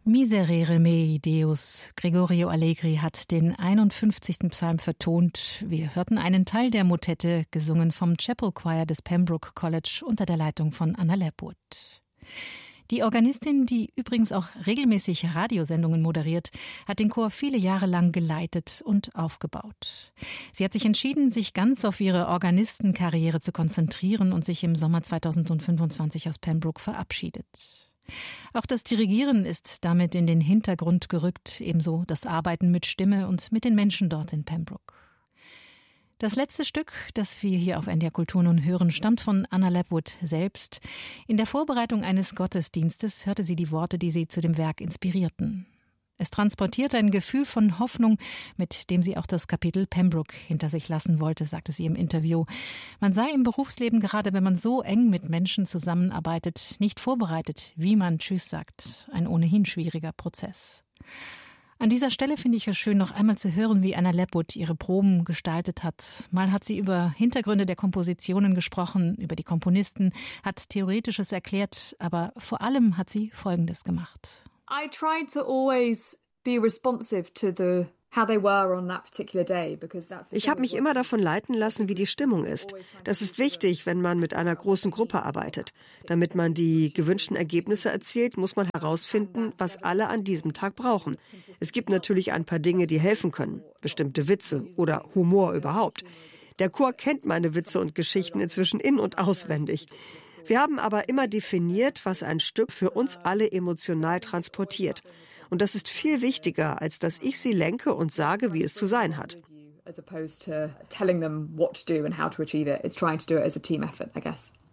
Miserere mei Deus. Gregorio Allegri hat den 51. Psalm vertont. Wir hörten einen Teil der Motette, gesungen vom Chapel Choir des Pembroke College unter der Leitung von Anna Lepwood. Die Organistin, die übrigens auch regelmäßig Radiosendungen moderiert, hat den Chor viele Jahre lang geleitet und aufgebaut. Sie hat sich entschieden, sich ganz auf ihre Organistenkarriere zu konzentrieren und sich im Sommer 2025 aus Pembroke verabschiedet. Auch das Dirigieren ist damit in den Hintergrund gerückt, ebenso das Arbeiten mit Stimme und mit den Menschen dort in Pembroke. Das letzte Stück, das wir hier auf NDR Kultur nun hören, stammt von Anna Lepwood selbst. In der Vorbereitung eines Gottesdienstes hörte sie die Worte, die sie zu dem Werk inspirierten. Es transportiert ein Gefühl von Hoffnung, mit dem sie auch das Kapitel Pembroke hinter sich lassen wollte, sagte sie im Interview. Man sei im Berufsleben, gerade wenn man so eng mit Menschen zusammenarbeitet, nicht vorbereitet, wie man Tschüss sagt. Ein ohnehin schwieriger Prozess. An dieser Stelle finde ich es schön, noch einmal zu hören, wie Anna Lepwood ihre Proben gestaltet hat. Mal hat sie über Hintergründe der Kompositionen gesprochen, über die Komponisten, hat Theoretisches erklärt, aber vor allem hat sie Folgendes gemacht. I tried to always be responsive to how they were on that particular day, because that's Ich habe mich immer davon leiten lassen, wie die Stimmung ist. Das ist wichtig, wenn man mit einer großen Gruppe arbeitet. Damit man die gewünschten Ergebnisse erzielt, muss man herausfinden, was alle an diesem Tag brauchen. Es gibt natürlich ein paar Dinge, die helfen können. Bestimmte Witze oder Humor überhaupt. Der Chor kennt meine Witze und Geschichten inzwischen in- und auswendig. Wir haben aber immer definiert, was ein Stück für uns alle emotional transportiert. Und das ist viel wichtiger, als dass ich sie lenke und sage, wie es zu sein hat. As opposed to telling them what to do and how to achieve it. It's trying to do it as a team effort, I guess.